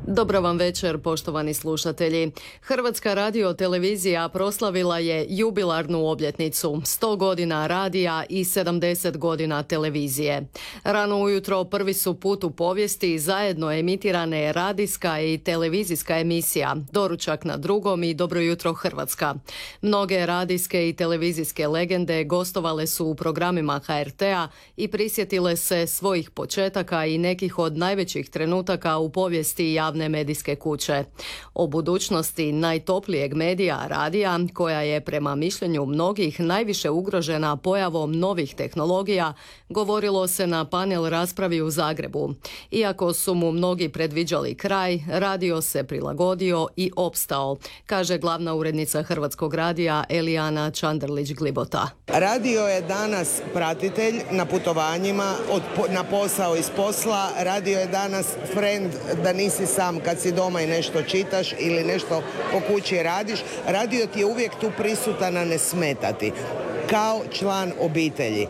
Dobro vam večer, poštovani slušatelji. Hrvatska radiotelevizija proslavila je jubilarnu obljetnicu, 100 godina radija i 70 godina televizije. Rano ujutro prvi su put u povijesti zajedno emitirane radijska i televizijska emisija, Doručak na drugom i Dobro jutro Hrvatska. Mnoge radijske i televizijske legende gostovale su u programima HRT-a i prisjetile se svojih početaka i nekih od najvećih trenutaka u povijesti javne medijske kuće. O budućnosti najtoplijeg medija, radija, koja je prema mišljenju mnogih najviše ugrožena pojavom novih tehnologija, govorilo se na panel raspravi u Zagrebu. Iako su mu mnogi predviđali kraj, radio se prilagodio i opstao, kaže glavna urednica Hrvatskog radija Elijana Čanderlić-Glibota. Radio je danas pratitelj na putovanjima, na posao iz posla. Radio je danas friend da nisi sam kad si doma i nešto čitaš ili nešto po kući radiš. Radio ti je uvijek tu prisutan, a ne smetati, kao član obitelji.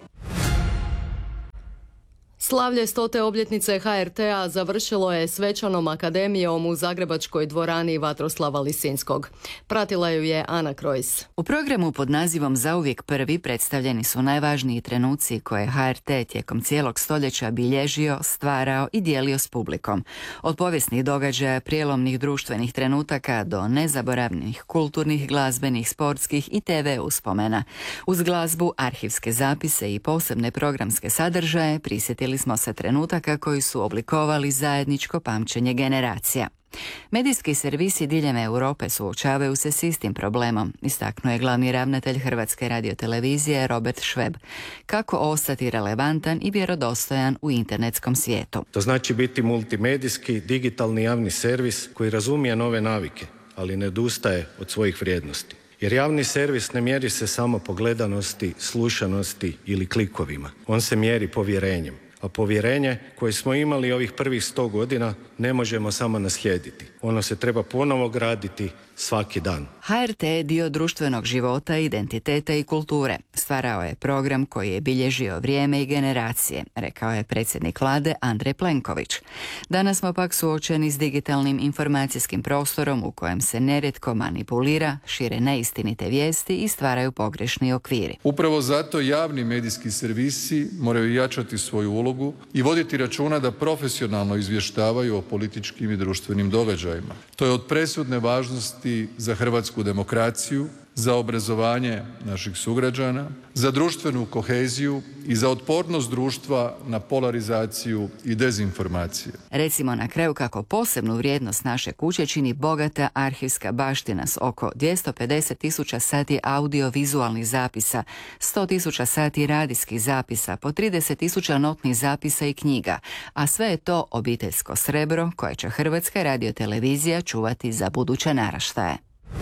Slavlje 100. obljetnice HRT-a završilo je svečanom akademijom u zagrebačkoj dvorani Vatroslava Lisinskog. Pratila ju je Ana Krojs. U programu pod nazivom Zauvijek prvi predstavljeni su najvažniji trenuci koje HRT tijekom cijelog stoljeća bilježio, stvarao i dijelio s publikom. Od povijesnih događaja, prijelomnih društvenih trenutaka do nezaboravnih kulturnih, glazbenih, sportskih i TV uspomena. Uz glazbu, arhivske zapise i posebne programske sadržaje prisjetili smo se trenutaka koji su oblikovali zajedničko pamćenje generacija. Medijski servisi diljem Europe suočavaju se s istim problemom, istaknuo je glavni ravnatelj Hrvatske radiotelevizije Robert Šveb. Kako ostati relevantan i vjerodostojan u internetskom svijetu? To znači biti multimedijski, digitalni javni servis koji razumije nove navike, ali ne odustaje od svojih vrijednosti. Jer javni servis ne mjeri se samo po gledanosti, slušanosti ili klikovima. On se mjeri povjerenjem. A povjerenje koje smo imali ovih prvih 100 godina ne možemo samo naslijediti. Ono se treba ponovo graditi svaki dan. HRT je dio društvenog života, identiteta i kulture. Stvarao je program koji je bilježio vrijeme i generacije, rekao je predsjednik vlade Andrej Plenković. Danas smo pak suočeni s digitalnim informacijskim prostorom u kojem se nerijetko manipulira, šire neistinite vijesti i stvaraju pogrešni okviri. Upravo zato javni medijski servisi moraju jačati svoju ulogu i voditi računa da profesionalno izvještavaju o političkim i društvenim događajima. To je od presudne važnosti za hrvatsku demokraciju, za obrazovanje naših sugrađana, za društvenu koheziju i za otpornost društva na polarizaciju i dezinformacije. Recimo na kraju kako posebnu vrijednost naše kuće čini bogata arhivska baština s oko 250.000 sati audio-vizualnih zapisa, 100.000 sati radijskih zapisa, po 30.000 notnih zapisa i knjiga, a sve je to obiteljsko srebro koje će Hrvatska radiotelevizija čuvati za buduće naraštaje.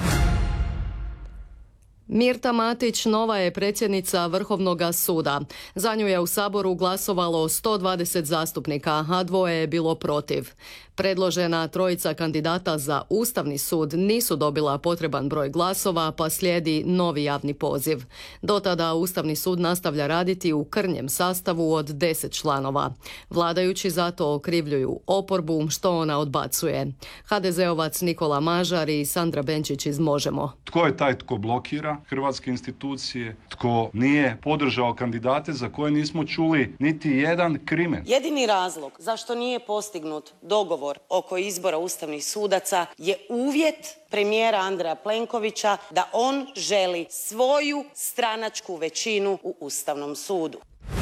Mirta Matić nova je predsjednica Vrhovnog suda. Za nju je u Saboru glasovalo 120 zastupnika, a 2 je bilo protiv. Predložena trojica kandidata za Ustavni sud nisu dobila potreban broj glasova, pa slijedi novi javni poziv. Do tada Ustavni sud nastavlja raditi u krnjem sastavu od 10 članova. Vladajući zato okrivljuju oporbu, što ona odbacuje. HDZ-ovac Nikola Mažar i Sandra Benčić iz Možemo. Tko je taj tko blokira hrvatske institucije, tko nije podržao kandidate za koje nismo čuli niti jedan krimen? Jedini razlog zašto nije postignut dogovor oko izbora ustavnih sudaca je uvjet premijera Andreja Plenkovića da on želi svoju stranačku većinu u Ustavnom sudu.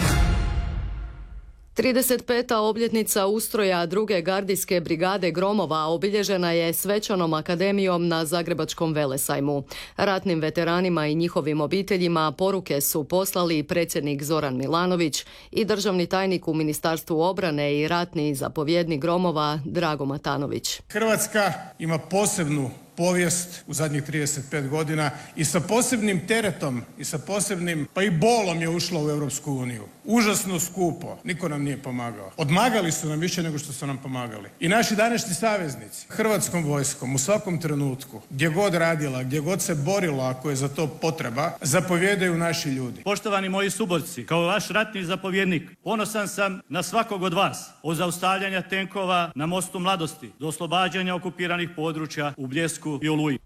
35. obljetnica ustroja druge gardijske brigade Gromova obilježena je svečanom akademijom na Zagrebačkom Velesajmu. Ratnim veteranima i njihovim obiteljima poruke su poslali predsjednik Zoran Milanović i državni tajnik u Ministarstvu obrane i ratni zapovjednik Gromova Drago Matanović. Hrvatska ima posebnu povijest u zadnjih 35 godina i sa posebnim teretom i sa posebnim, pa i bolom je ušla u Europsku uniju. Užasno skupo. Niko nam nije pomagao. Odmagali su nam više nego što su nam pomagali. I naši današnji saveznici, Hrvatskom vojskom, u svakom trenutku, gdje god radila, gdje god se borila, ako je za to potreba, zapovjedaju naši ljudi. Poštovani moji suborci, kao vaš ratni zapovjednik, ponosan sam na svakog od vas. Od zaustavljanja tenkova na mostu Mladosti do oslobađanja okupiranih područja u Bljesku i Oluji.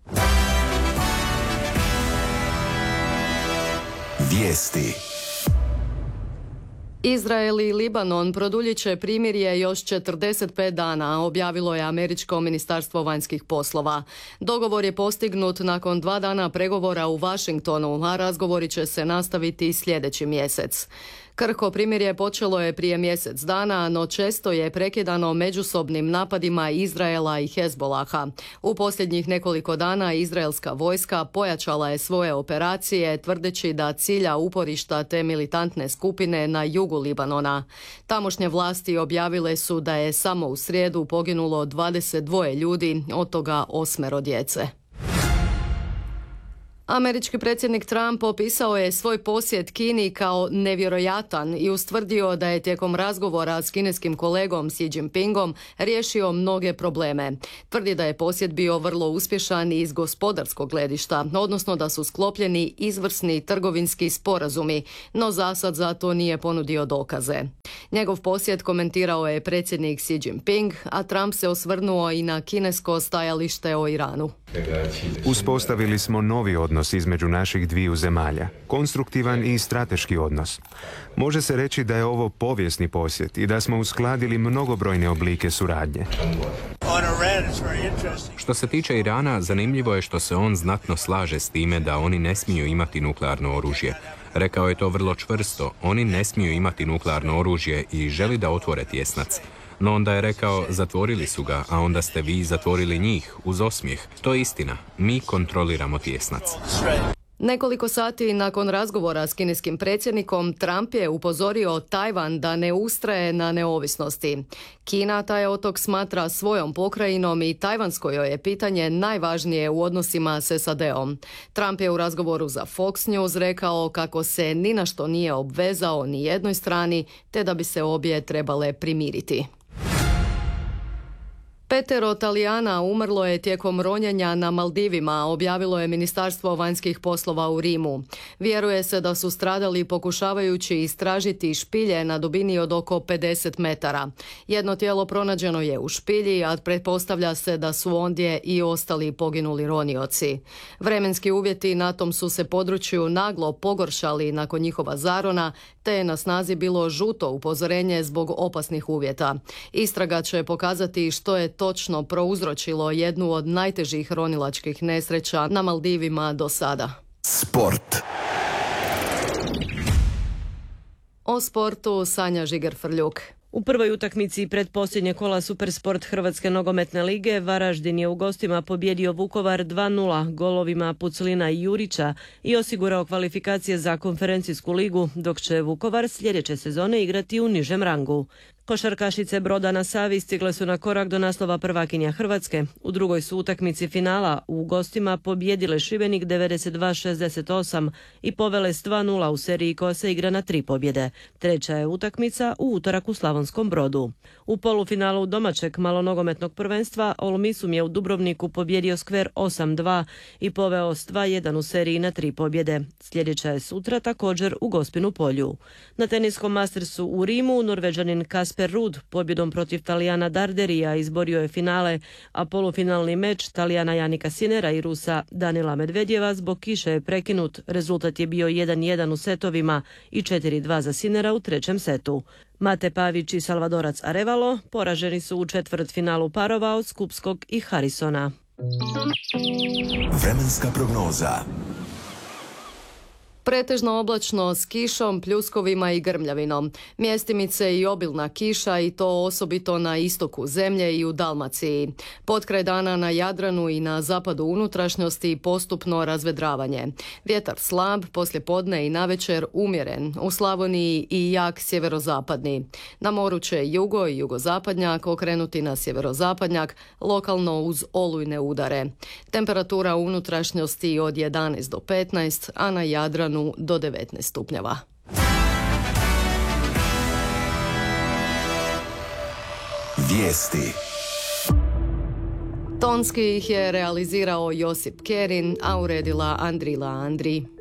Vijesti. Izrael i Libanon produljit će primirje još 45 dana, objavilo je američko ministarstvo vanjskih poslova. Dogovor je postignut nakon 2 dana pregovora u Washingtonu, a razgovori će se nastaviti sljedeći mjesec. Krhko primirje počelo je prije mjesec dana, no često je prekidano međusobnim napadima Izraela i Hezbolaha. U posljednjih nekoliko dana izraelska vojska pojačala je svoje operacije, tvrdeći da cilja uporišta te militantne skupine na jugu Libanona. Tamošnje vlasti objavile su da je samo u srijedu poginulo 22 ljudi, od toga 8 djece. Američki predsjednik Trump opisao je svoj posjet Kini kao nevjerojatan i ustvrdio da je tijekom razgovora s kineskim kolegom Xi Jinpingom riješio mnoge probleme. Tvrdi da je posjet bio vrlo uspješan iz gospodarskog gledišta, odnosno da su sklopljeni izvrsni trgovinski sporazumi, no zasad za to nije ponudio dokaze. Njegov posjet komentirao je predsjednik Xi Jinping, a Trump se osvrnuo i na kinesko stajalište o Iranu. Uspostavili smo novi odnos između naših dviju zemalja, konstruktivan i strateški odnos. Može se reći da je ovo povijesni posjet i da smo uskladili mnogobrojne oblike suradnje. Što se tiče Irana, zanimljivo je što se on znatno slaže s time da oni ne smiju imati nuklearno oružje. Rekao je to vrlo čvrsto, oni ne smiju imati nuklearno oružje i želi da otvore tjesnac. No onda je rekao, zatvorili su ga, a onda ste vi zatvorili njih, uz osmijeh. To je istina, mi kontroliramo tjesnac. Nekoliko sati nakon razgovora s kineskim predsjednikom, Trump je upozorio Tajvan da ne ustraje na neovisnosti. Kina taj otok smatra svojom pokrajinom i tajvansko joj je pitanje najvažnije u odnosima s SAD-om. Trump je u razgovoru za Fox News rekao kako se ni na što nije obvezao ni jednoj strani, te da bi se obje trebale primiriti. 5 Talijana umrlo je tijekom ronjenja na Maldivima, objavilo je Ministarstvo vanjskih poslova u Rimu. Vjeruje se da su stradali pokušavajući istražiti špilje na dubini od oko 50 metara. Jedno tijelo pronađeno je u špilji, a pretpostavlja se da su ondje i ostali poginuli ronioci. Vremenski uvjeti na tom su se području naglo pogoršali nakon njihova zarona, te je na snazi bilo žuto upozorenje zbog opasnih uvjeta. Istraga će pokazati što je točno prouzročilo jednu od najtežih ronilačkih nesreća na Maldivima do sada. Sport. O sportu Sanja Žiger-Frljuk. U prvoj utakmici predposljednje kola Supersport Hrvatske nogometne lige Varaždin je u gostima pobjedio Vukovar 2:0 golovima Puclina i Jurića i osigurao kvalifikacije za konferencijsku ligu, dok će Vukovar sljedeće sezone igrati u nižem rangu. Košarkašice Broda na Savi stigle su na korak do naslova prvakinja Hrvatske. U drugoj su utakmici finala u gostima pobjedile Šibenik 92-68 i povele s 2:0 u seriji koja se igra na 3 pobjede. Treća je utakmica u utorak u Slavonskom Brodu. U polufinalu domaćeg malonogometnog prvenstva Olmisum je u Dubrovniku pobjedio Skver 8:2 i poveo s 2:1 u seriji na 3 pobjede. Sljedeća je sutra također u Gospinu polju. Na teniskom Mastersu u Rimu Norvežanin Kasper Ruud pobjedom protiv Talijana Darderija izborio je finale, a polufinalni meč Talijana Janika Sinera i Rusa Danila Medvedjeva zbog kiše je prekinut. Rezultat je bio 1:1 u setovima i 4:2 za Sinera u trećem setu. Mate Pavić i Salvadorac Arevalo poraženi su u četvrtfinalu parova od Skupskog i Harrisona. Vremenska prognoza. Pretežno oblačno s kišom, pljuskovima i grmljavinom. Mjestimice i obilna kiša i to osobito na istoku zemlje i u Dalmaciji. Potkraj dana na Jadranu i na zapadu unutrašnjosti postupno razvedravanje. Vjetar slab, poslijepodne i navečer umjeren. U Slavoniji i jak sjeverozapadni. Na moru će jugo i jugozapadnjak okrenuti na sjeverozapadnjak, lokalno uz olujne udare. Temperatura u unutrašnjosti od 11 do 15, a na Jadranu do 19 stupnjeva. Vijesti. Tonski ih je realizirao Josip Kerin, a uredila Andrila Andri.